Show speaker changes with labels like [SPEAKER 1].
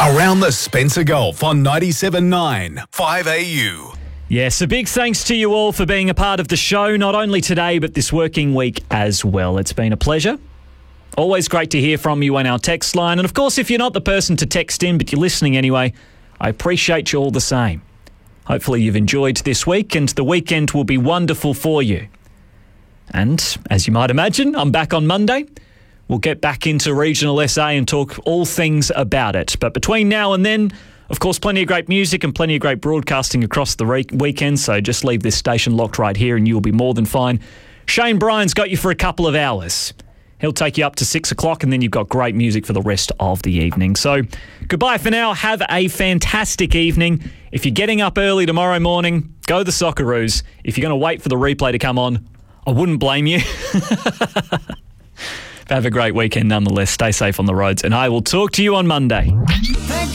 [SPEAKER 1] Around the Spencer Gulf on 97.9 5AU.
[SPEAKER 2] Yes, a big thanks to you all for being a part of the show, not only today, but this working week as well. It's been a pleasure. Always great to hear from you on our text line. And of course, if you're not the person to text in, but you're listening anyway, I appreciate you all the same. Hopefully you've enjoyed this week and the weekend will be wonderful for you. And as you might imagine, I'm back on Monday. We'll get back into regional SA and talk all things about it. But between now and then, of course, plenty of great music and plenty of great broadcasting across the weekend. So just leave this station locked right here and you'll be more than fine. Shane Bryan's got you for a couple of hours. He'll take you up to 6 o'clock and then you've got great music for the rest of the evening. So goodbye for now. Have a fantastic evening. If you're getting up early tomorrow morning, go the Socceroos. If you're going to wait for the replay to come on, I wouldn't blame you. Have a great weekend nonetheless. Stay safe on the roads and I will talk to you on Monday.